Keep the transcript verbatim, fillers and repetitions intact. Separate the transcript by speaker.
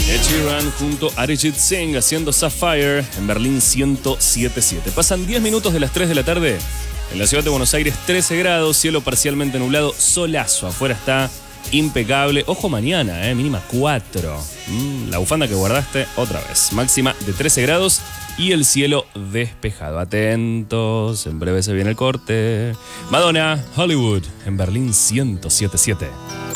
Speaker 1: Ed Sheeran junto a Arijit Singh haciendo Sapphire en Berlín ciento siete punto siete. Pasan diez minutos de las tres de la tarde. En la ciudad de Buenos Aires trece grados, cielo parcialmente nublado, solazo. Afuera está impecable. Ojo mañana, eh, mínima cuatro. Mm, la bufanda que guardaste otra vez. Máxima de trece grados y el cielo despejado. Atentos, en breve se viene el corte. Madonna, Hollywood, en Berlín ciento siete punto siete.